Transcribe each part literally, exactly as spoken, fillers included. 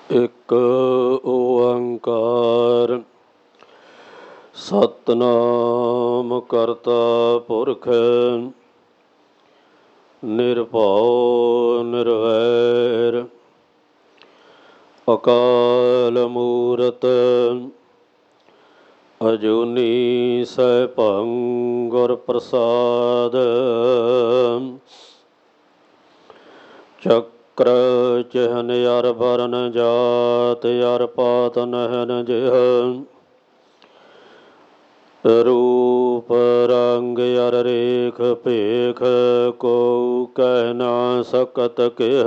ਇੱਕ ਓੰਕਾਰ ਸਤਿਨਾਮ ਕਰਤਾ ਪੁਰਖ ਨਿਰਭਉ ਨਿਰਵੈਰ ਅਕਾਲ ਮੂਰਤ ਅਜੂਨੀ ਸੈਭੰ ਗੁਰ ਪ੍ਰਸਾਦ ਚੱਕਰ ਚਿਹਨ ਅਰ ਵਰਨ ਜਾਤ ਅਰ ਪਾਤ ਨਹਿਨ ਜਿਹ ਰੂਪ ਰੰਗ ਅਰ ਰੇਖ ਭੇਖ ਕੋ ਕਹਿ ਨਾ ਸਕਤ ਕਿਹ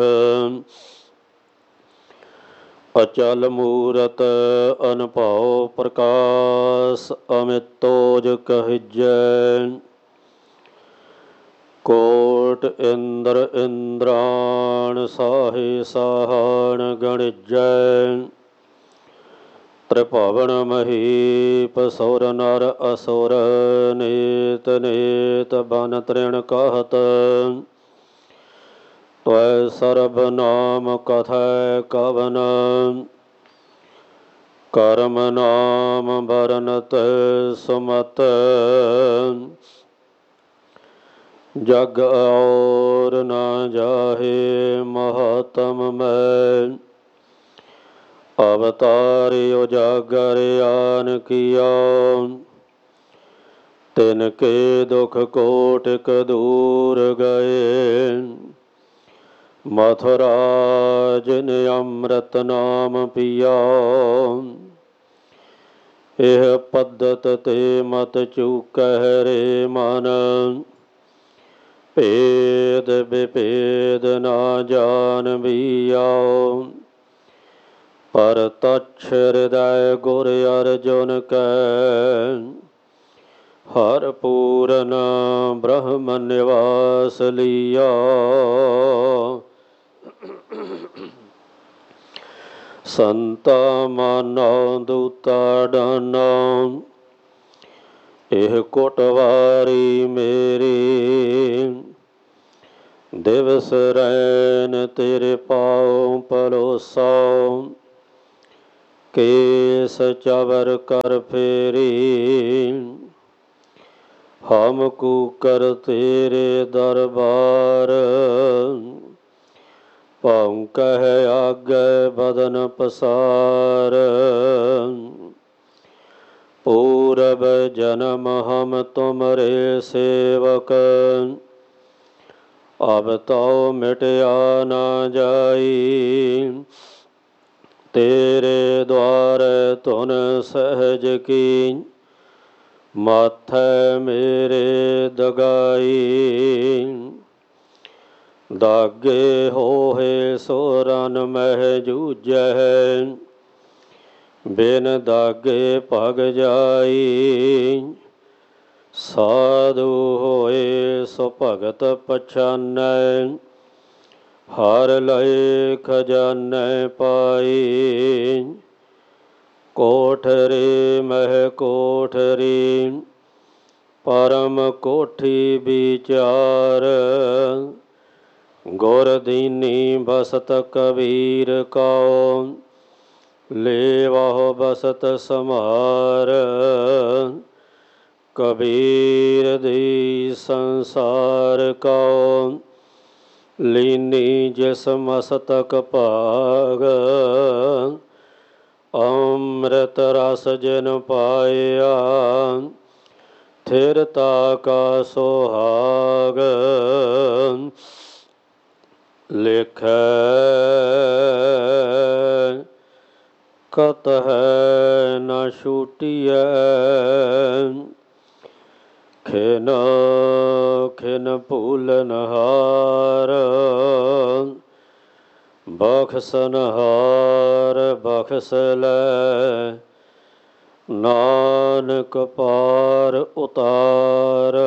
ਅਚਲ ਮੂਰਤ ਅਨਭਉ ਪ੍ਰਕਾਸ਼ ਅਮਿਤੋਜ ਕਹਿਜੈ ਕੋਟ ਇੰਦਰ ਇੰਦਰਾਣ ਸਾਹੇ ਸਾਹਣ ਗਣਿਜੈ ਤ੍ਰਿਭਵਨ ਮਹੀਪ ਸੁਰ ਨਰ ਅਸੁਰ ਨੇਤ ਨੇਤ ਬਨ ਤ੍ਰਿਣ ਕਹਿਤ ਤਵੈ ਸਰਬ ਨਾਮ ਕਥੈ ਕਵਨ ਕਰਮ ਨਾਮ ਬਰਨਤ ਸੁਮਤ ਜਗ ਔਰ ਨਾ ਜਾਹੇ ਮਹਾਤਮ ਮੈਂ ਅਵਤਾਰਿ ਉਜਾਗਰ ਆਨ ਕੀਆ ਤਿਨ ਕੇ ਦੁਖ ਕੋਟਿਕ ਦੂਰ ਗਏ ਮਥੁਰਾ ਜਿਨ ਅੰਮ੍ਰਿਤ ਨਾਮ ਪੀਆ ਇਹ ਪੱਦਤ ਤੇ ਮਤ ਚੂਕਹਿ ਰੇ ਮਨ ਭੇਦ ਵਿਭੇਦ ਨਾ ਜਾਣ ਬੀਆਉ ਪਰ ਤਛ ਹਿਰਦੈ ਗੁਰ ਅਰਜੁਨ ਕੈ ਹਰ ਪੂਰਨ ਬ੍ਰਹਮ ਨਿਵਾਸ ਲੀਆ ਸੰਤਾ ਮਾਨੋ ਦੂਤਾ ਡਾਨਾ ਇਹ ਕੋਟਵਾਰੀ ਮੇਰੀ ਦਿਵਸ ਰੈਨ ਤੇਰੇ ਪਾਉ ਪਲੋਸਾ ਕੇਸ ਚਵਰ ਕਰ ਫੇਰੀ ਹਮ ਕੂਕਰ ਤੇਰੇ ਦਰਬਾਰ ਭਉ ਕਹਿ ਆਗੇ ਬਦਨ ਪਸਾਰ ਪੂਰਬ ਜਨਮ ਹਮ ਤੁਮਰੇ ਸੇਵਕ ਅਬ ਤਉ ਮਿਟਿਆ ਨਾ ਜਾਈ ਤੇਰੇ ਦੁਆਰ ਧੁਨ ਸਹਿਜ ਕੀ ਮਾਥੈ ਮੇਰੇ ਦਗਾਈ ਦਾਗੇ ਹੋਏ ਸੋ ਰਨ ਮਹਿ ਜੂਝੈ ਬਿਨ ਦਾਗੇ ਭਗ ਜਾਈ ਸਾਧੂ ਹੋਏ ਸੋ ਭਗਤ ਪਛਾਨੈ ਹਰ ਲਏ ਖਜ਼ਾਨੈ ਪਾਈ ਕੋਠਰੀ ਮਹਿ ਕੋਠਰੀ ਪਰਮ ਕੋਠੀ ਵਿਚਾਰ ਗੁਰ ਦੀਨੀ ਬਸਤ ਕਬੀਰ ਕਉ ਲੇਵਹੁ ਬਸਤ ਸਮਾਰ ਕਬੀਰ ਦੀ ਸੰਸਾਰ ਕਉ ਲੀਨੀ ਜਿਸ ਮਸਤਕ ਭਾਗ ਅੰਮ੍ਰਿਤ ਰਸ ਜਿਨ ਪਾਇਆ ਥਿਰਤਾ ਕਾ ਸੁਹਾਗ ਲਿਖੈ ਕਤ ਹੈ ਨਾ ਛੂਟੀਐ ਖਿਨ ਖਿਨ ਭੂਲਨਹਾਰ ਬਖਸ਼ਨਹਾਰ ਬਖਸ਼ ਲੈ ਨਾਨਕ ਪਾਰ ਉਤਾਰ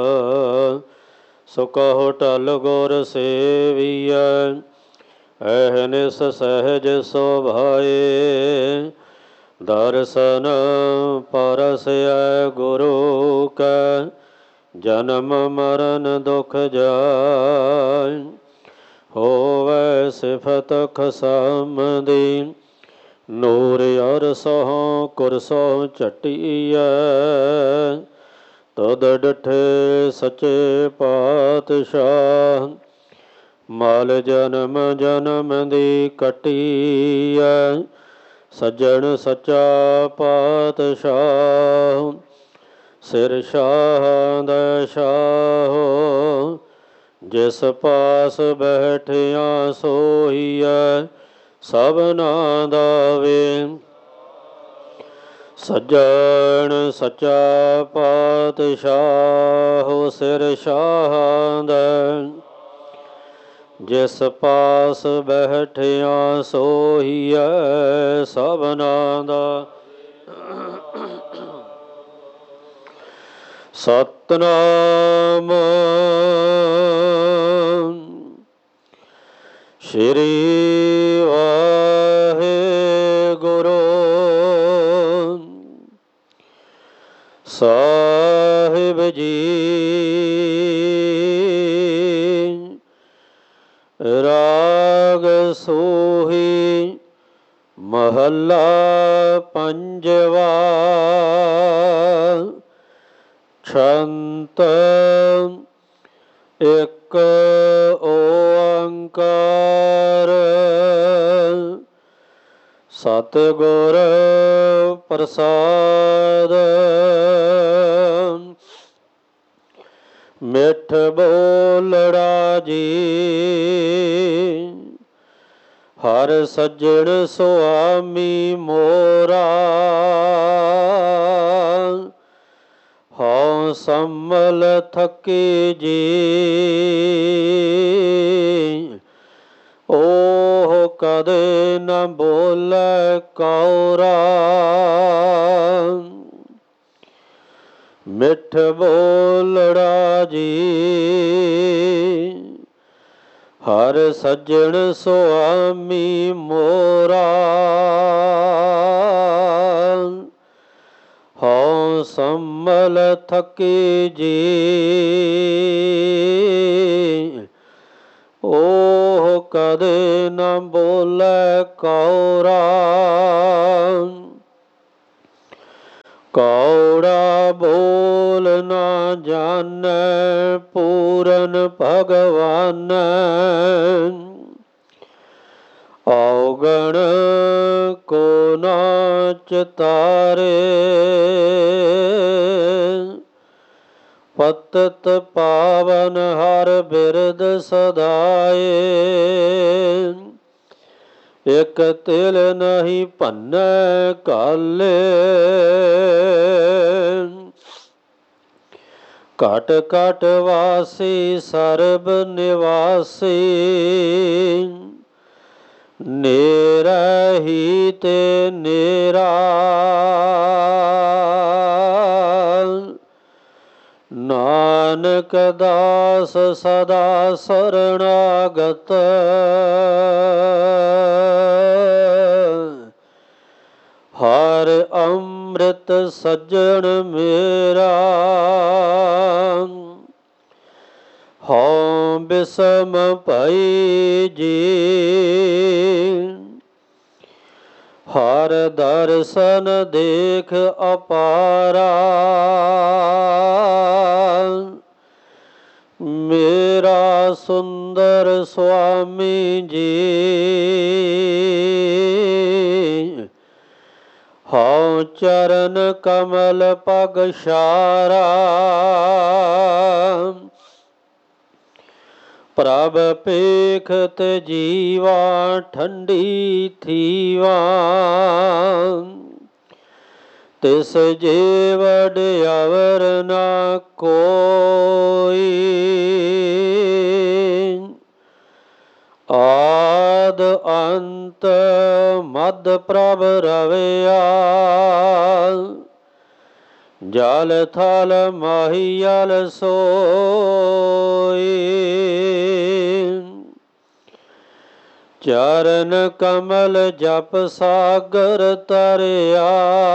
ਸੋ ਕਹੋ ਟਲ ਗੁਰ ਸੇਵੀਐ ਅਹਨਿਸ ਸਹਿਜ ਸੁਭਾਏ ਦਰਸ਼ਨ ਪਰਸੈ ਗੁਰੂ ਕੈ ਜਨਮ ਮਰਨ ਦੁਖ ਜਾਇ ਹੋਵੈ ਸਿਫਤ ਖਸਮ ਦੀ ਨੂਰ ਅਰਸਹੁ ਕੁਰਸਹੁ ਝਟੀਐ ਤਦ ਡਠੇ ਸਚੇ ਪਾਤਸ਼ਾਹ। ਮਲ ਜਨਮ ਜਨਮ ਦੀ ਕਟੀਐ ਸੱਜਣ ਸੱਚਾ ਪਾਤਸ਼ਾਹ। ਸਿਰ ਸ਼ਾਹਾਂ ਦਾ ਸ਼ਾਹੋ ਜਿਸ ਪਾਸ ਬੈਠਿਆ ਸੋਈਐ ਸਭਨਾ ਦਾ ਵੇ। ਸੱਜਣ ਸੱਚਾ ਪਾਤਸ਼ਾਹ ਸਿਰ ਸ਼ਾਹਾਂ ਦਾ ਜਿਸ ਪਾਸ ਬੈਠਿਆ ਸੋਈਐ ਸਭਨਾ ਦਾ। ਸਤਿਨਾਮ ਸ਼੍ਰੀ ਵਾਹਿਗੁਰੂ ਸਾਹਿਬ ਜੀ। ਰਾਗ ਸੋਹੀ ਮਹੱਲਾ ਪੰਜਵਾ। ਛੰਤ ਇੱਕ ਓੰਕਾਰ ਸਤਿਗੁਰ ਪ੍ਰਸਾਦ। ਮਿੱਠ ਬੋਲੜਾ ਜੀ ਹਰ ਸੱਜਣ ਸੁਆਮੀ ਮੋਰਾ। ਹਉ ਸੰਮਲ ਥਕੇ ਜੀ ਓਹ ਕਦੇ ਨ ਬੋਲੇ ਕਉਰਾ। ਮਿੱਠ ਬੋਲੜਾ ਜੀ ਹਰ ਸੱਜਣ ਸੁਆਮੀ ਮੋਰਾ। ਹਉ ਸੰਮਲ ਥਕੇ ਜੀ ਓਹ ਕਦੇ ਨ ਬੋਲੇ ਕਉਰਾ। ਕਉੜਾ ਬੋਲ ਨਾ ਜਾਣੈ ਪੂਰਨ ਭਗਵਾਨ। ਔਗਣ ਕੋ ਨਾ ਚਿਤਾਰੇ ਪਤਿਤ ਪਾਵਨ ਹਰ ਬਿਰਦ ਸਦਾਏ। ਇਕ ਤਿਲ ਨਹੀਂ ਭੰਨੈ ਕਾਲੇ ਘਟ ਘਟ ਵਾਸੀ ਸਰਬ ਨਿਵਾਸੀ। ਨੇਰਾ ਹੀ ਤੇ ਨੇਰਾ ਨਾਨਕ ਦਾਸ ਸਦਾ ਸਰਣਾਗਤ। ਹਰ ਅੰਮ੍ਰਿਤ ਸੱਜਣ ਮੇਰਾ ਹਉ ਬਿਸਮ ਭਈ ਜੀ। ਹਰ ਦਰਸ਼ਨ ਦੇਖ ਅਪਾਰਾ ਮੇਰਾ ਸੁੰਦਰ ਸੁਆਮੀ ਜੀ। ਹਉ ਚਰਨ ਕਮਲ ਪਗ ਸਾਰਾ ਪ੍ਰਭ ਪੇਖਤ ਜੀਵਾ ਠੰਡੀ ਥੀਵਾ। ਤਿਸ ਜੇ ਵਡਿਆਵਰ ਨਾ ਕੋਈ ਆਦ ਅੰਤ ਮਦ ਪ੍ਰਭ ਰਵਿਆ। ਜਲ ਥਲ ਮਹੀਅਲ ਸੋਈ ਚਰਨ ਕਮਲ ਜਪ ਸਾਗਰ ਤਰਿਆ।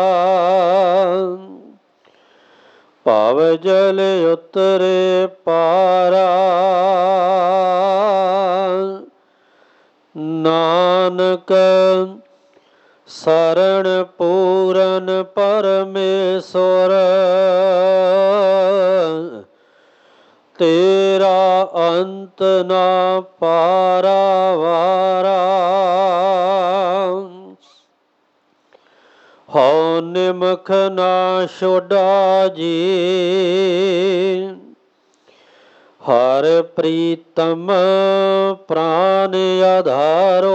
ਭਵ ਜਲ ਉਤਰੇ ਪਾਰਾ ਨਾਨਕ ਸਰਣ ਪੂਰਨ ਪਰਮੇਸ਼ਵਰ ਤੇਰਾ ਅੰਤ ਨਾ ਪਾਰਾਵਾਰਾ। ਹਉ ਨਿਮਖ ਨਾ ਛੋਡਾ ਜੀ ਹਰ ਪ੍ਰੀਤਮ ਪ੍ਰਾਨ ਆਧਾਰੋ।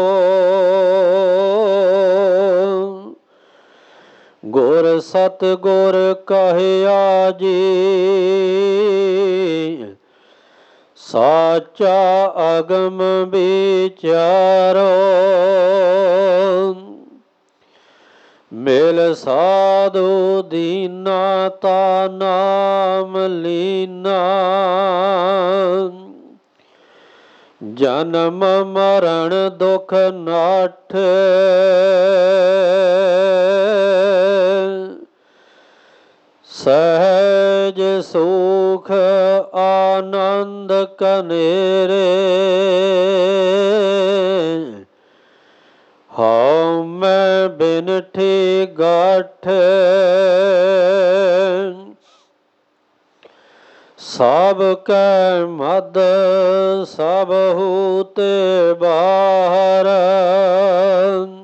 ਗੁਰ ਸਤ ਗੁਰ ਕਹਿਆ ਜੀ ਸਾਚਾ ਅਗਮ ਵਿਚਾਰੋ। ਮਿਲ ਸਾਧੂ ਦੀਨਾ ਤਾ ਨਾਮ ਲੀਨਾ। ਜਨਮ ਮਰਨ ਦੁਖ ਨਾਠ ਸਹਿਜ ਸੁਖ ਆਨੰਦ ਕਨੇਰੇ। ਹਉ ਮੈਂ ਬਿਨਠੀ ਗਾਠ ਸਭ ਕੈ ਮਦ ਸਭ ਹੂਤ ਬਾਹਰ।